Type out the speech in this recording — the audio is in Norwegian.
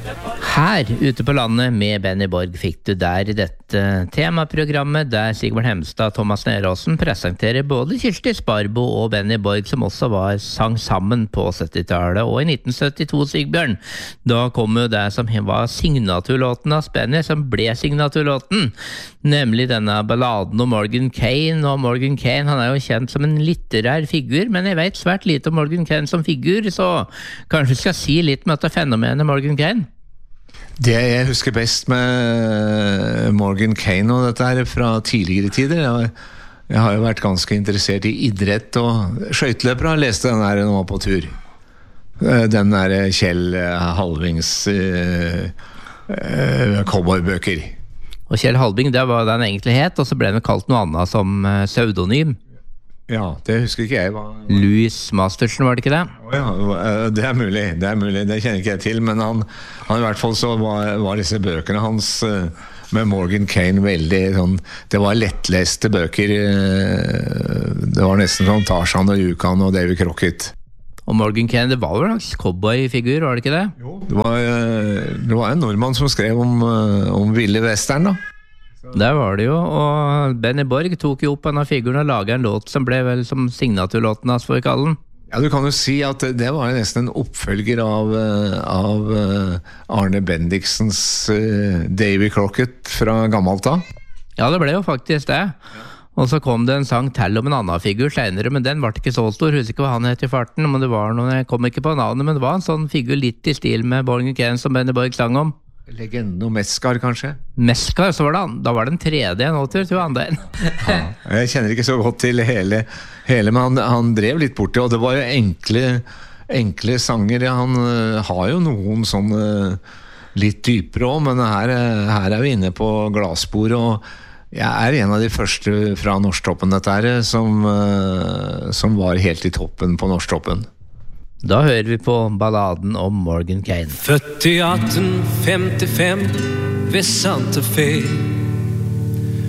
Her ute på landet med Benny Borg fikk du der I dette temaprogrammet der Sigvard Hemstad og Thomas Neråsen presenterer både Kirsti Sparbo og Benny Borg som også sang sammen på 70-tallet. Og I 1972, Sigbjørn, da kom jo det som var signaturlåten av Benny, som ble signaturlåten, nemlig denne balladen om Morgan Cain. Og Morgan Cain, han jo kjent som en litterær figur, men jeg vet svært lite om Morgan Cain som figur, så kanskje vi skal si litt med dette fenomenet Morgan Cain? Det jeg husker best med Morgan Cain og dette her fra tidligere tider, jeg har jo vært ganske interessert I idrett og skøyteløpere, og leste den her nå på tur. Den der Kjell Halvings cowboybøker. Og Kjell Halving, det var den egentlig het, og så ble den kalt noe annet som pseudonym. Ja, det husker ikke jeg. Louis Masterson, var det ikke det? Ja, det mulig, det kjenner ikke jeg til, men han I hvert fall så var disse bøkene hans med Morgan Cain veldig sånn, det var lettleste bøker, det var nesten sånn Tarzan og Yukon og Davy Crockett. Og Morgan Cain, det var jo en slags cowboy-figur, var det ikke det? Jo, det var en nordmann som skrev om Ville Western da. Der var det jo, og Benny Borg tok jo opp denne figuren og laget en låt som ble vel som signaturlåten hans for å kalle den. Ja, du kan jo si at det var jo nesten en oppfølger av Arne Bendiksens Davy Crockett fra gammelt av. Ja, det ble jo faktisk det. Og så kom det en sang til om en annen figur senere, men den var ikke så stor, husker ikke hva han het I farten, men det var noen, jeg kom ikke på navnet, men det var en sånn figur litt I stil med Morgan Cain som Benny Borg sang om. Legenden om Meskar, kanskje? Meskar, så var det da var det en tredje nå til andre. Ja, jeg kjenner ikke så godt til hele men han drev litt borti, og det var jo enkle sanger. Han har jo noen sånne litt dypere også, men her vi inne på glasspor, og jeg en av de første fra Norsktoppen dette her, som var helt I toppen på Norsktoppen. Da hører vi på balladen om Morgan Cain. Født I 1855 ved Santa Fe